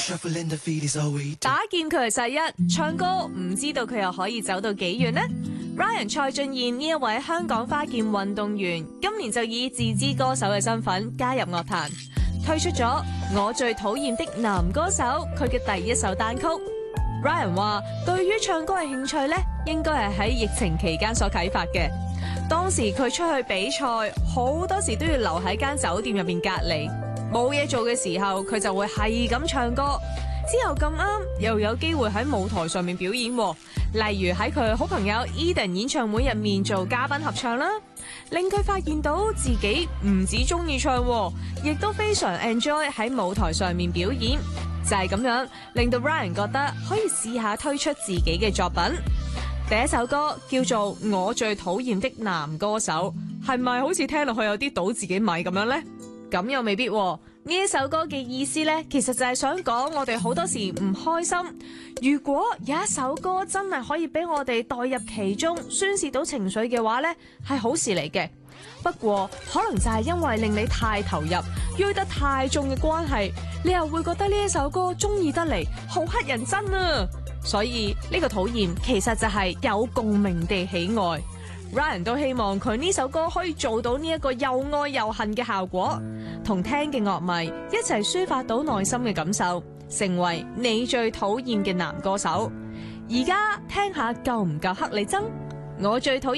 打劍佢係世一，唱歌唔知道佢又可以走到幾遠呢？ Ryan 蔡俊彥呢一位香港花劍運動員，今年就以自資歌手嘅身份加入樂壇，推出咗《我最討厭的男歌手》佢嘅第一首單曲。Ryan 話對於唱歌嘅興趣呢，應該係喺疫情期間所啟發嘅。當時佢出去比賽，好多時都要留喺間酒店入面隔離，冇嘢做嘅時候，佢就會係咁唱歌。之後咁啱又有機會喺舞台上面表演，例如喺佢好朋友 Eden 演唱會入面做嘉賓合唱啦，令佢發現到自己唔止中意唱，亦都非常 enjoy 喺舞台上面表演。就係咁樣令到 Ryan 覺得可以試下推出自己嘅作品。第一首歌叫做《我最討厭的男歌手》，係咪好似聽落去有啲倒自己米咁樣呢？咁又未必喎。呢一首歌嘅意思呢，其實就係想講我哋好多時唔開心，如果有一首歌真係可以俾我哋代入其中，宣泄到情緒嘅話呢，係好事嚟嘅。不過可能就係因為令你太投入，追得太重嘅關係，你又會覺得呢一首歌中意得嚟好乞人憎啊！所以呢個討厭其實就係有共鳴地喜愛。Ryan 都希望佢呢首歌可以做到呢一個又愛又恨嘅效果，同聽嘅樂迷一齊抒發到內心嘅感受，成為你最討厭嘅男歌手。而家聽下夠唔夠黑你憎？我最討厭